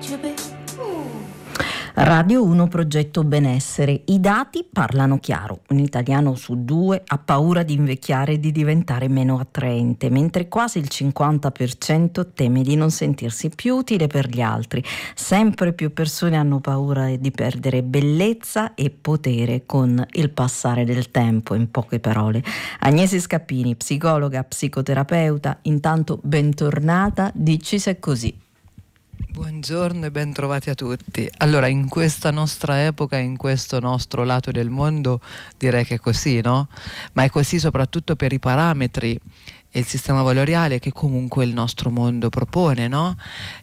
Radio 1 Progetto Benessere. I dati parlano chiaro. Un italiano su 2 ha paura di invecchiare e di diventare meno attraente, mentre quasi il 50% teme di non sentirsi più utile per gli altri. Sempre più persone hanno paura di perdere bellezza e potere con il passare del tempo, in poche parole. Agnese Scappini, psicologa, psicoterapeuta, intanto bentornata, dici se è così. Buongiorno e ben trovati a tutti. Allora, in questa nostra epoca, in questo nostro lato del mondo, direi che è così, no? Ma è così soprattutto per i parametri e il sistema valoriale che comunque il nostro mondo propone, no?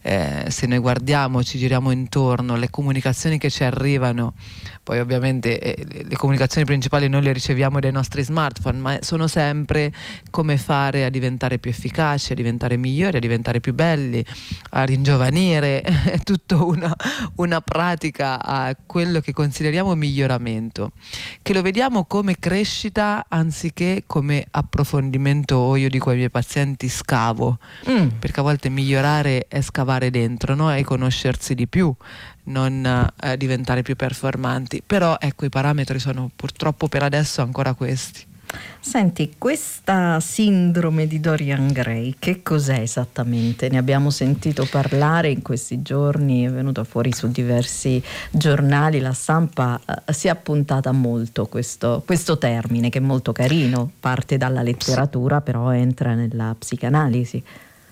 Se noi guardiamo, ci giriamo intorno, le comunicazioni che ci arrivano, poi ovviamente le comunicazioni principali noi le riceviamo dai nostri smartphone, ma sono sempre come fare a diventare più efficaci, a diventare migliori, a diventare più belli, a ringiovanire, è tutta una pratica a quello che consideriamo miglioramento, che lo vediamo come crescita anziché come approfondimento. O io dico ai miei pazienti scavo, perché a volte migliorare è scavare dentro, no? È conoscersi di più, non diventare più performanti. Però ecco, i parametri sono purtroppo per adesso ancora questi. Senti, questa sindrome di Dorian Gray, che cos'è esattamente? Ne abbiamo sentito parlare in questi giorni, è venuto fuori su diversi giornali, la stampa si è appuntata molto questo termine, che è molto carino, parte dalla letteratura, però entra nella psicanalisi.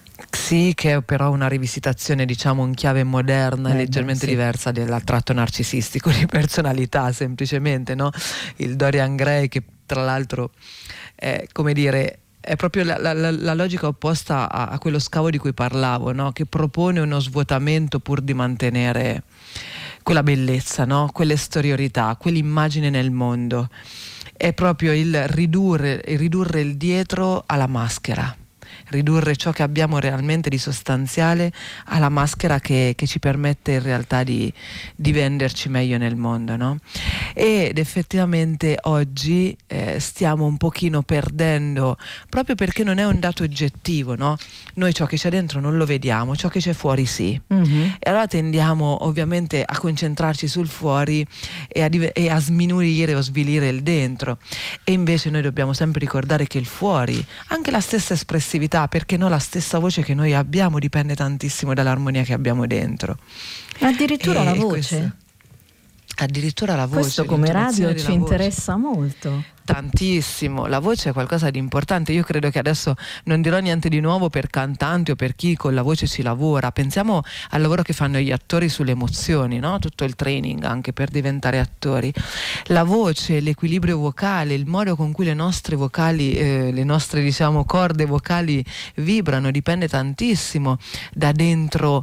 Sì, che è però una rivisitazione, diciamo, in chiave moderna, leggermente diversa del tratto narcisistico di personalità, semplicemente, no? Il Dorian Gray, che tra l'altro è, come dire, è proprio la logica opposta a quello scavo di cui parlavo, no? Che propone uno svuotamento pur di mantenere quella bellezza, no? Quell'esteriorità, quell'immagine nel mondo. È proprio il ridurre il dietro alla maschera, ridurre ciò che abbiamo realmente di sostanziale alla maschera che ci permette in realtà di venderci meglio nel mondo, no? Ed effettivamente oggi stiamo un pochino perdendo, proprio perché non è un dato oggettivo, no? Noi ciò che c'è dentro non lo vediamo, ciò che c'è fuori sì. E allora tendiamo ovviamente a concentrarci sul fuori e a sminuire o svilire il dentro, e invece noi dobbiamo sempre ricordare che il fuori, anche la stessa espressività, perché no, la stessa voce che noi abbiamo dipende tantissimo dall'armonia che abbiamo dentro. Addirittura la voce? Addirittura la voce. Questo come radio ci interessa molto. Tantissimo, la voce è qualcosa di importante. Io credo che adesso non dirò niente di nuovo per cantanti o per chi con la voce ci lavora. Pensiamo al lavoro che fanno gli attori sulle emozioni, no? Tutto il training anche per diventare attori. La voce, l'equilibrio vocale, il modo con cui le nostre vocali, le nostre, diciamo, corde vocali vibrano dipende tantissimo da dentro,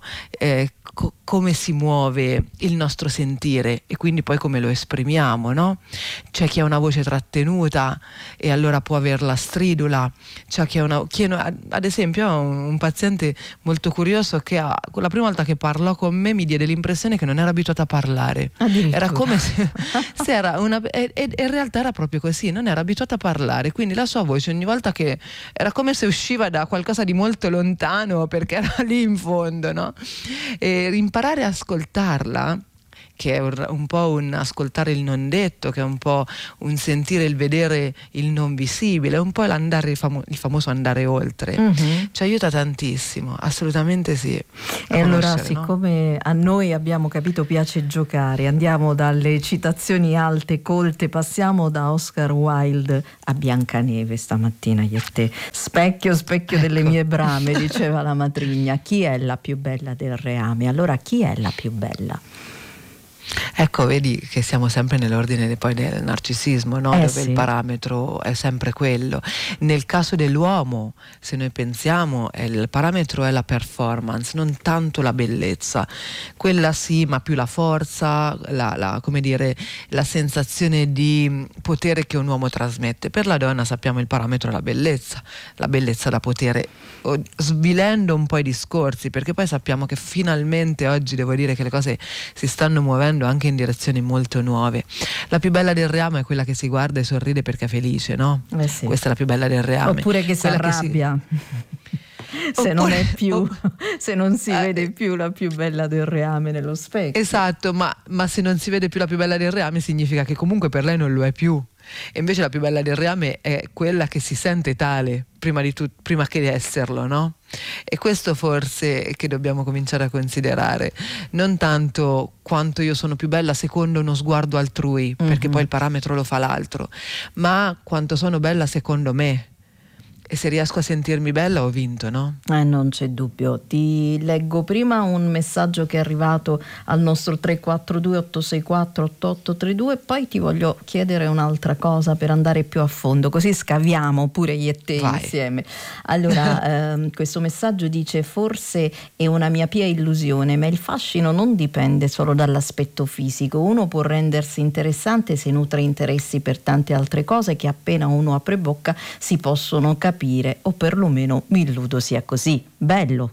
come si muove il nostro sentire e quindi poi come lo esprimiamo, no? C'è chi ha una voce trattenuta e allora può averla stridula, c'è chi ha ad esempio ho un paziente molto curioso che la prima volta che parlò con me mi diede l'impressione che non era abituata a parlare. Era come se era e in realtà era proprio così, non era abituata a parlare, quindi la sua voce ogni volta che era come se usciva da qualcosa di molto lontano, perché era lì in fondo, no? E imparare a ascoltarla, che è un po' un ascoltare il non detto, che è un po' un sentire il vedere il non visibile, un po' il famoso andare oltre. Ci aiuta tantissimo, assolutamente sì. E allora, siccome a noi, abbiamo capito, piace giocare, andiamo dalle citazioni alte, colte, passiamo da Oscar Wilde a Biancaneve stamattina, io e te. Specchio delle mie brame, diceva la matrigna. Chi è la più bella del reame? Allora, chi è la più bella? Ecco, vedi che siamo sempre nell'ordine poi del narcisismo, no? Dove sì. Il parametro è sempre quello. Nel caso dell'uomo, se noi pensiamo, il parametro è la performance, non tanto la bellezza. Quella sì, ma più la forza, come dire, la sensazione di potere che un uomo trasmette. Per la donna sappiamo il parametro è la bellezza da potere, svilendo un po' i discorsi, perché poi sappiamo che finalmente oggi devo dire che le cose si stanno muovendo anche in direzioni molto nuove. La più bella del reame è quella che si guarda e sorride perché è felice, no? Sì. Questa è la più bella del reame. Oppure che si arrabbia. se non è più, Oppure- se non si vede più la più bella del reame nello specchio. Esatto, ma se non si vede più la più bella del reame significa che comunque per lei non lo è più. E invece la più bella del reame è quella che si sente tale prima che di esserlo, no? E questo forse che dobbiamo cominciare a considerare, non tanto quanto io sono più bella secondo uno sguardo altrui, perché poi il parametro lo fa l'altro, ma quanto sono bella secondo me. E se riesco a sentirmi bella ho vinto, no? Non c'è dubbio. Ti leggo prima un messaggio che è arrivato al nostro 342 864 8832, poi ti voglio chiedere un'altra cosa per andare più a fondo, così scaviamo pure io e te Vai. insieme. Allora, questo messaggio dice: forse è una mia pia illusione, ma il fascino non dipende solo dall'aspetto fisico. Uno può rendersi interessante se nutre interessi per tante altre cose che appena uno apre bocca si possono capire, o perlomeno mi illudo sia così. Bello.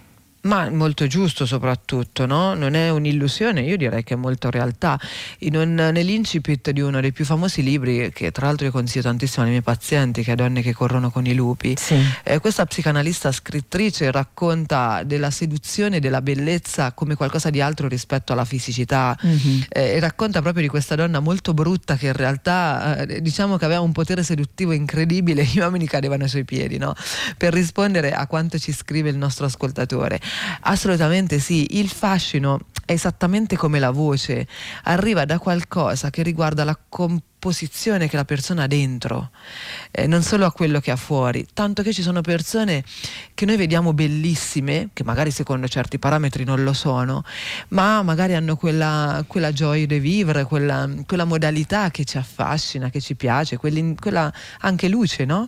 Ma molto giusto soprattutto, no? Non è un'illusione, io direi che è molto realtà. Nell'incipit di uno dei più famosi libri, che tra l'altro io consiglio tantissimo ai miei pazienti, che è Donne che corrono con i lupi, Sì. Questa psicanalista scrittrice racconta della seduzione e della bellezza come qualcosa di altro rispetto alla fisicità, e racconta proprio di questa donna molto brutta che in realtà diciamo che aveva un potere seduttivo incredibile. Gli uomini cadevano ai suoi piedi, no? Per rispondere a quanto ci scrive il nostro ascoltatore. Assolutamente sì, il fascino è esattamente come la voce, arriva da qualcosa che riguarda la composizione che la persona ha dentro, non solo a quello che ha fuori, tanto che ci sono persone che noi vediamo bellissime, che magari secondo certi parametri non lo sono, ma magari hanno quella joie de vivre, quella modalità che ci affascina, che ci piace, quella anche luce, no?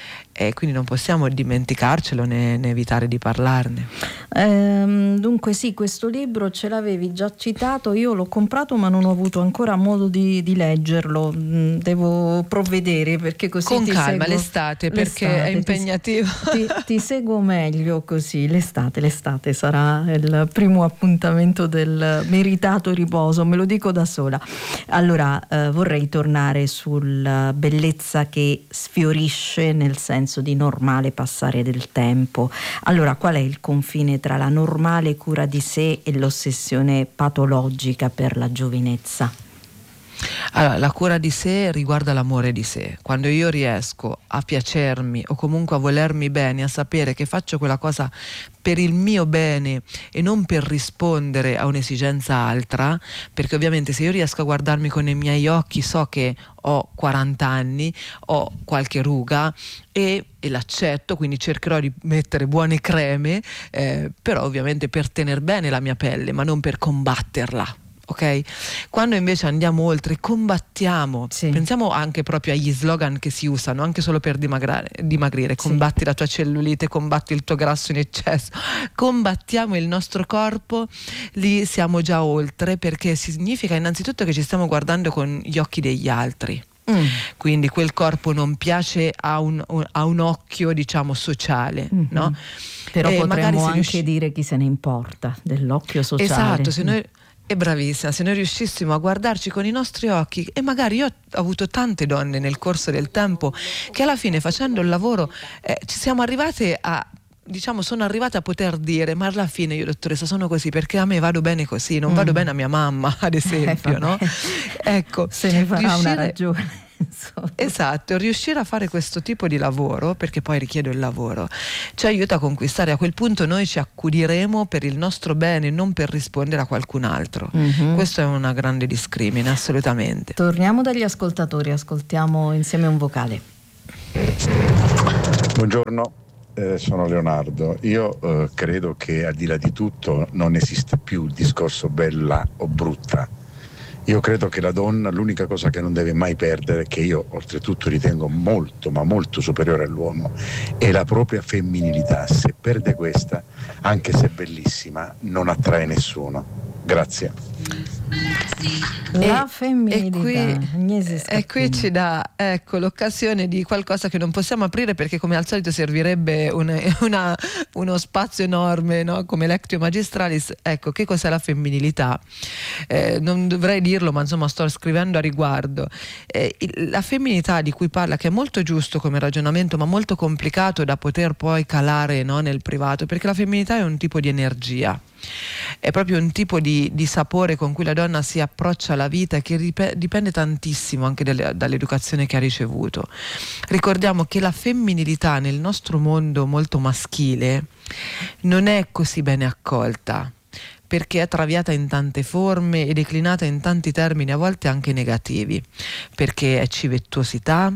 E quindi non possiamo dimenticarcelo né evitare di parlarne. Dunque sì, questo libro ce l'avevi già citato, io l'ho comprato ma non ho avuto ancora modo di leggerlo, devo provvedere perché così con ti calma seguo l'estate perché è impegnativo. ti seguo meglio così, l'estate sarà il primo appuntamento del meritato riposo, me lo dico da sola. Allora vorrei tornare sulla bellezza che sfiorisce nel senso di normale passare del tempo. Allora, qual è il confine tra la normale cura di sé e l'ossessione patologica per la giovinezza? Allora, la cura di sé riguarda l'amore di sé. Quando io riesco a piacermi o comunque a volermi bene, a sapere che faccio quella cosa per il mio bene e non per rispondere a un'esigenza altra, perché ovviamente se io riesco a guardarmi con i miei occhi so che ho 40 anni, ho qualche ruga e l'accetto, quindi cercherò di mettere buone creme, però ovviamente per tener bene la mia pelle, ma non per combatterla. Ok? Quando invece andiamo oltre, combattiamo, Sì. pensiamo anche proprio agli slogan che si usano anche solo per dimagrire, Sì. combatti la tua cellulite, combatti il tuo grasso in eccesso, combattiamo il nostro corpo, lì siamo già oltre, perché significa innanzitutto che ci stiamo guardando con gli occhi degli altri. Quindi quel corpo non piace a un occhio, diciamo, sociale, no? Però potremmo anche riusciamo dire chi se ne importa dell'occhio sociale. Esatto, se noi è bravissima, se noi riuscissimo a guardarci con i nostri occhi, e magari io ho avuto tante donne nel corso del tempo che alla fine facendo il lavoro ci siamo arrivate a, diciamo, sono arrivata a poter dire: ma alla fine io, dottoressa, sono così perché a me vado bene così, non vado bene a mia mamma, ad esempio, no? Ecco, se ne farà una ragione. Esatto, riuscire a fare questo tipo di lavoro, perché poi richiede il lavoro, ci aiuta a conquistare. A quel punto noi ci accudiremo per il nostro bene, non per rispondere a qualcun altro. Questo è una grande discrimine, assolutamente. Torniamo dagli ascoltatori, ascoltiamo insieme un vocale. Buongiorno, sono Leonardo. Io credo che al di là di tutto non esiste più il discorso bella o brutta. Io credo che la donna l'unica cosa che non deve mai perdere, che io oltretutto ritengo molto ma molto superiore all'uomo, è la propria femminilità. Se perde questa, anche se è bellissima, non attrae nessuno. Grazie. La femminilità. E qui ci dà, ecco, l'occasione di qualcosa che non possiamo aprire perché come al solito servirebbe uno spazio enorme, no? Come Lectio Magistralis. Ecco, che cos'è la femminilità? Non dovrei dirlo, ma insomma sto scrivendo a riguardo. La femminilità di cui parla, che è molto giusto come ragionamento ma molto complicato da poter poi calare, no, nel privato, perché la femminilità è un tipo di energia. È proprio un tipo di sapore con cui la donna si approccia alla vita e che dipende tantissimo anche dall'educazione che ha ricevuto. Ricordiamo che la femminilità nel nostro mondo molto maschile non è così bene accolta, perché è traviata in tante forme e declinata in tanti termini, a volte anche negativi, perché è civettuosità,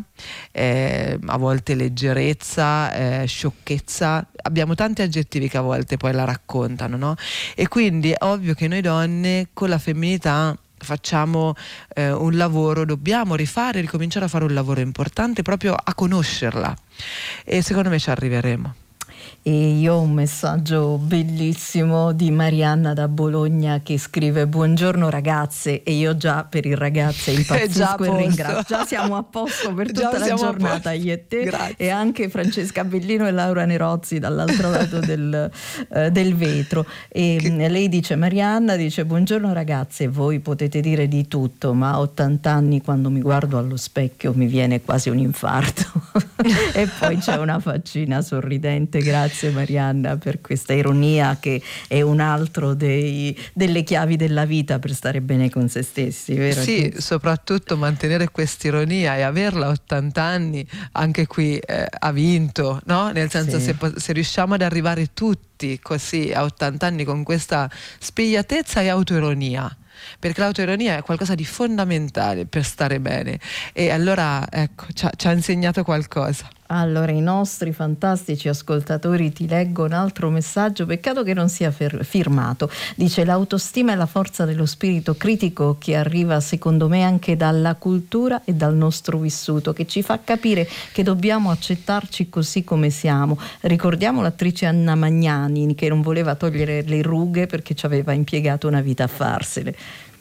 a volte leggerezza, sciocchezza. Abbiamo tanti aggettivi che a volte poi la raccontano, no? E quindi è ovvio che noi donne con la femminilità facciamo un lavoro, dobbiamo ricominciare a fare un lavoro importante proprio a conoscerla, e secondo me ci arriveremo. E io ho un messaggio bellissimo di Marianna da Bologna che scrive: buongiorno ragazze, e io già per il ragazze impazzisco e ringrazio. Già siamo a posto per tutta la giornata, io e te. Grazie. E anche Francesca Bellino e Laura Nerozzi dall'altro lato del vetro. E lei dice, Marianna dice: buongiorno ragazze, voi potete dire di tutto, ma a 80 anni quando mi guardo allo specchio mi viene quasi un infarto. E poi c'è una faccina sorridente. Grazie Marianna per questa ironia, che è un altro delle chiavi della vita per stare bene con se stessi, vero? Sì, soprattutto mantenere quest'ironia e averla a 80 anni, anche qui ha vinto, no? Nel senso, sì. Se riusciamo ad arrivare tutti così a 80 anni con questa spigliatezza e autoironia, perché l'autoironia è qualcosa di fondamentale per stare bene, e allora ecco, ci ha insegnato qualcosa. Allora, i nostri fantastici ascoltatori, ti leggo un altro messaggio, peccato che non sia firmato. Dice: l'autostima è la forza dello spirito critico che arriva secondo me anche dalla cultura e dal nostro vissuto, che ci fa capire che dobbiamo accettarci così come siamo. Ricordiamo l'attrice Anna Magnani, che non voleva togliere le rughe perché ci aveva impiegato una vita a farsele.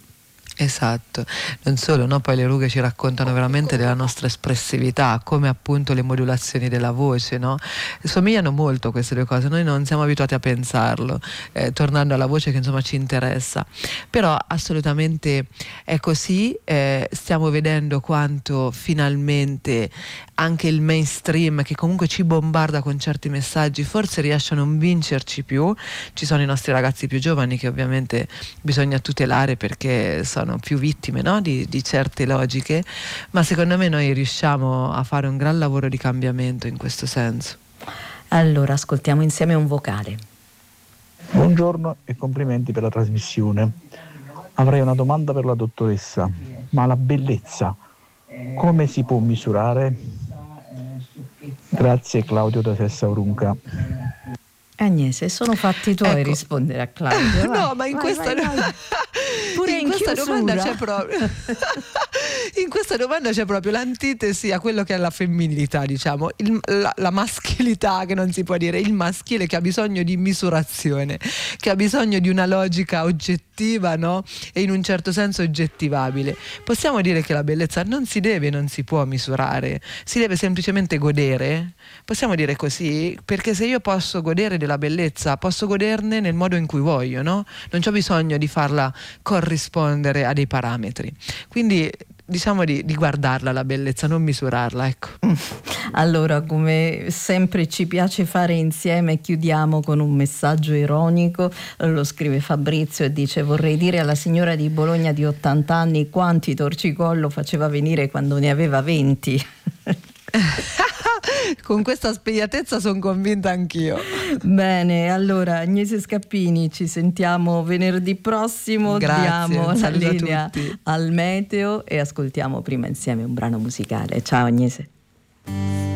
Esatto, non solo, no? Poi le rughe ci raccontano veramente della nostra espressività, come appunto le modulazioni della voce, no? Somigliano molto queste due cose, noi non siamo abituati a pensarlo, tornando alla voce che insomma ci interessa, però assolutamente è così. Stiamo vedendo quanto finalmente anche il mainstream, che comunque ci bombarda con certi messaggi, forse riesce a non vincerci più. Ci sono i nostri ragazzi più giovani che ovviamente bisogna tutelare perché sono più vittime, no? di certe logiche, ma secondo me noi riusciamo a fare un gran lavoro di cambiamento in questo senso. Allora ascoltiamo insieme un vocale. Buongiorno e complimenti per la trasmissione. Avrei una domanda per la dottoressa: ma la bellezza come si può misurare? Grazie, Claudio da Sessaurunca. Agnese, sono fatti tuoi, ecco, rispondere a Claudio. Vai, no, ma in questa pure in questa domanda c'è proprio in questa domanda c'è proprio l'antitesi a quello che è la femminilità, diciamo, la maschilità, che non si può dire, il maschile che ha bisogno di misurazione, che ha bisogno di una logica oggettiva, no? E in un certo senso oggettivabile. Possiamo dire che la bellezza non si deve, non si può misurare, si deve semplicemente godere? Possiamo dire così? Perché se io posso godere della bellezza, posso goderne nel modo in cui voglio, no? Non c'ho bisogno di farla corrispondere a dei parametri. Quindi diciamo di guardarla la bellezza, non misurarla, ecco. Allora, come sempre ci piace fare insieme, chiudiamo con un messaggio ironico. Lo scrive Fabrizio e dice: vorrei dire alla signora di Bologna di 80 anni quanti torcicollo faceva venire quando ne aveva 20. Con questa spigliatezza sono convinta anch'io. Bene, allora Agnese Scappini, ci sentiamo venerdì prossimo. Grazie, diamo la linea al meteo e ascoltiamo prima insieme un brano musicale. Ciao Agnese.